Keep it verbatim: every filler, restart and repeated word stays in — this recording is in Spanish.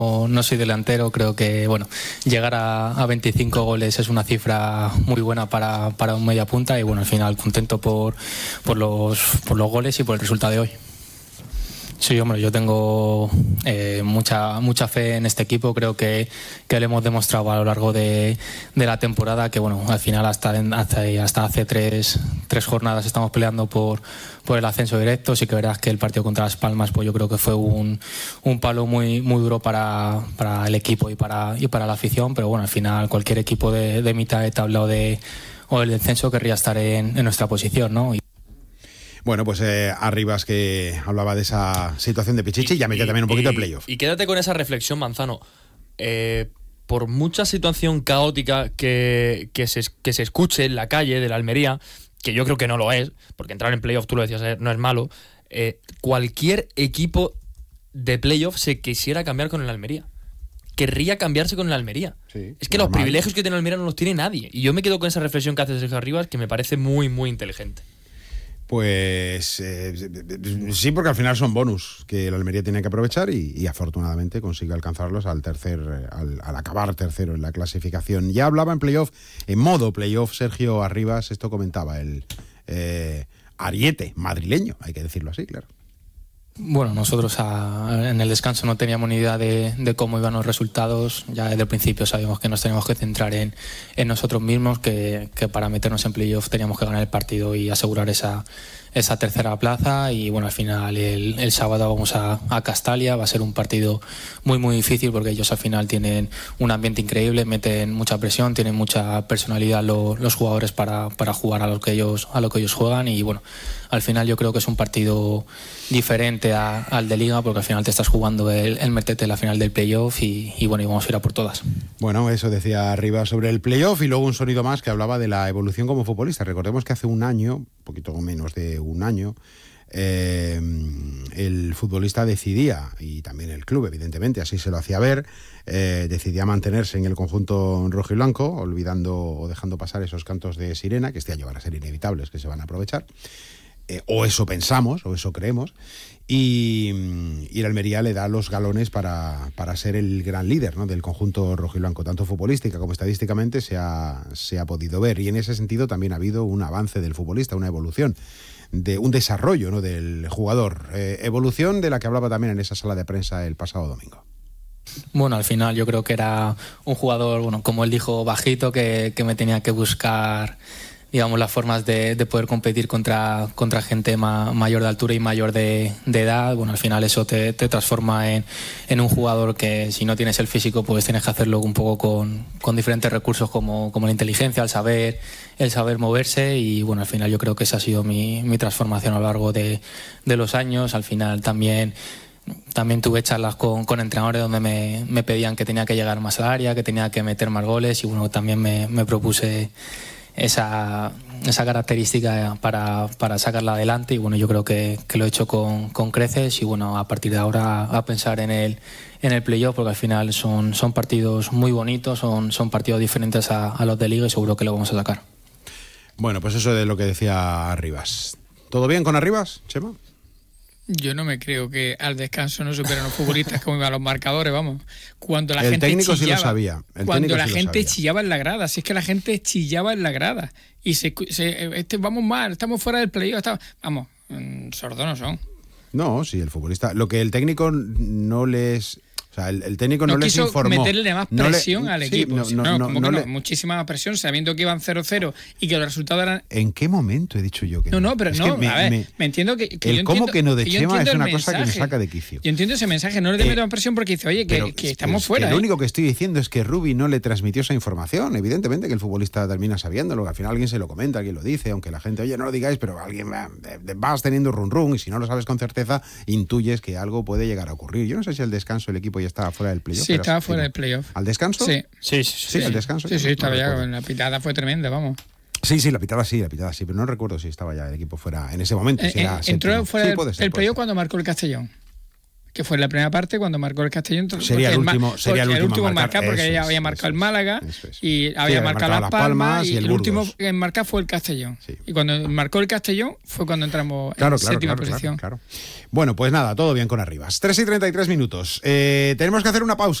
No soy delantero, creo que bueno, llegar a, a veinticinco goles es una cifra muy buena para, para un media punta y bueno, al final contento por, por, los, por los goles y por el resultado de hoy. Sí, hombre, yo tengo eh, mucha mucha fe en este equipo. Creo que, que le hemos demostrado a lo largo de, de la temporada que, bueno, al final hasta, hasta, hasta hace tres, tres jornadas estamos peleando por, por el ascenso directo. Sí que verás que el partido contra Las Palmas, pues yo creo que fue un, un palo muy muy duro para, para el equipo y para, y para la afición. Pero bueno, al final cualquier equipo de, de mitad de tabla o, de, o del descenso querría estar en, en nuestra posición, ¿no? Y Bueno, pues eh, Arribas, que hablaba de esa situación de Pichichi, y ya metía también un poquito y, el playoff. Y quédate con esa reflexión, Manzano. Eh, por mucha situación caótica que, que, se, que se escuche en la calle de la Almería, que yo creo que no lo es, porque entrar en playoff, tú lo decías, no es malo, eh, cualquier equipo de playoff se quisiera cambiar con el Almería. Querría cambiarse con el Almería. Sí, es que normal. Los privilegios que tiene el Almería no los tiene nadie. Y yo me quedo con esa reflexión que hace Sergio Arribas, que me parece muy, muy inteligente. Pues eh, sí, porque al final son bonus que el Almería tiene que aprovechar y, y afortunadamente consigue alcanzarlos al tercer, al, al acabar tercero en la clasificación. Ya hablaba en playoff, en modo playoff, Sergio Arribas, esto comentaba el eh, ariete madrileño, hay que decirlo así, claro. Bueno, nosotros a, en el descanso no teníamos ni idea de, de cómo iban los resultados. Ya desde el principio sabíamos que nos teníamos que centrar en, en nosotros mismos, que, que para meternos en playoff teníamos que ganar el partido y asegurar esa, esa tercera plaza. Y bueno, al final el, el sábado vamos a, a Castalia. Va a ser un partido muy muy difícil porque ellos al final tienen un ambiente increíble, meten mucha presión, tienen mucha personalidad lo, los jugadores para, para jugar a lo que ellos a lo que ellos juegan. Y bueno, al final yo creo que es un partido diferente a, al de Liga, porque al final te estás jugando el, el meterte en la final del playoff y, y bueno, y vamos a ir a por todas. Bueno, eso decía Arribas sobre el playoff, y luego un sonido más que hablaba de la evolución como futbolista. Recordemos que hace un año, un poquito menos de un año, eh, el futbolista decidía, y también el club evidentemente así se lo hacía ver, eh, decidía mantenerse en el conjunto rojo y blanco, olvidando o dejando pasar esos cantos de sirena, que este año van a ser inevitables, que se van a aprovechar. Eh, o eso pensamos, o eso creemos, y, y el Almería le da los galones para, para ser el gran líder, ¿no?, del conjunto rojiblanco, tanto futbolística como estadísticamente se ha, se ha podido ver, y en ese sentido también ha habido un avance del futbolista, una evolución, de un desarrollo, ¿no?, del jugador, eh, evolución de la que hablaba también en esa sala de prensa el pasado domingo. Bueno, al final yo creo que era un jugador, bueno, como él dijo, bajito, que, que me tenía que buscar, digamos, las formas de, de poder competir contra, contra gente ma, mayor de altura y mayor de, de edad. Bueno, al final eso te, te transforma en, en un jugador que, si no tienes el físico, pues tienes que hacerlo un poco con, con diferentes recursos como, como la inteligencia, el saber, el saber moverse. Y bueno, al final yo creo que esa ha sido mi, mi transformación a lo largo de, de los años. Al final también También tuve charlas con, con entrenadores donde me, me pedían que tenía que llegar más al área, que tenía que meter más goles, y bueno, también me, me propuse esa, esa característica para, para sacarla adelante, y bueno, yo creo que, que lo he hecho con, con creces, y bueno, a partir de ahora a pensar en el, en el playoff, porque al final son, son partidos muy bonitos, son, son partidos diferentes a, a los de Liga, y seguro que lo vamos a sacar. Bueno, pues eso de lo que decía Arribas. ¿Todo bien con Arribas, Chema? Yo no me creo que al descanso no superan los futbolistas como iban los marcadores, vamos. Cuando la el gente técnico chillaba, sí lo sabía. El cuando la sí gente chillaba en la grada, si es que la gente chillaba en la grada y se, se este, vamos mal, estamos fuera del playoff, estamos, vamos, mmm, sordos no son. No, sí, el futbolista. Lo que el técnico no les... O sea, el, el técnico no, no les quiso informó. meterle más presión no le, al sí, equipo. No, no, no, no, como no que le... no, muchísima más presión, sabiendo que iban cero cero y que los resultados eran... ¿En qué momento he dicho yo que no? No, no, pero es no, me, a ver, me, me entiendo que... que el yo cómo entiendo, que no de que Chema es una mensaje. cosa que me saca de quicio. Yo entiendo ese mensaje, no le eh, meto más presión porque dice, oye, que, pero, que estamos pero fuera. Que ¿eh? Lo único que estoy diciendo es que Rubi no le transmitió esa información. Evidentemente que el futbolista termina sabiéndolo, que al final alguien se lo comenta, alguien lo dice, aunque la gente, oye, no lo digáis, pero alguien va, vas teniendo run run, y si no lo sabes con certeza, intuyes que algo puede llegar a ocurrir. Yo no sé si al descanso el equipo ya estaba fuera del playoff. Sí, estaba fuera del playoff. ¿Al descanso? Sí. Sí, sí, sí. Sí, al descanso. Sí, sí, no, estaba no ya, recuerdo. la pitada fue tremenda, vamos. Sí, sí, la pitada sí, la pitada sí, pero no recuerdo si estaba ya el equipo fuera en ese momento. Si eh, era entró séptimo. fuera Sí, del puede ser, el puede playoff ser. cuando marcó el Castellón. que fue en la primera parte cuando marcó el Castellón. Sería el último, el, sería el último en marcar, porque eso ya es, había marcado el es, Málaga eso es. y Sí, había marcado Las Palmas, Palmas y el, el último en marcar fue el Castellón. Sí. Y cuando marcó el Castellón fue cuando entramos claro, en claro, séptima claro, posición. Claro, claro. Bueno, pues nada, todo bien con Arribas. tres y treinta y tres minutos. Eh, tenemos que hacer una pausa.